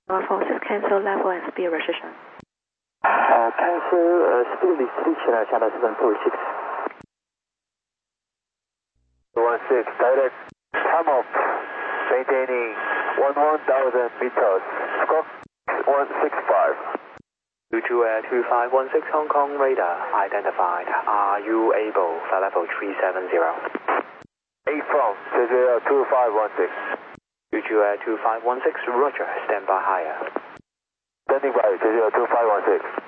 Forces cancel level and speed restriction. Cancel speed restriction, China 746. 16, direct, time up, maintaining 11,000 meters, Scott 165. 22 Air 2516 Hong Kong radar identified. Are you able for level 370? 8 from 2516. 22 Air 2516 Roger, stand by higher. Standing by 2516.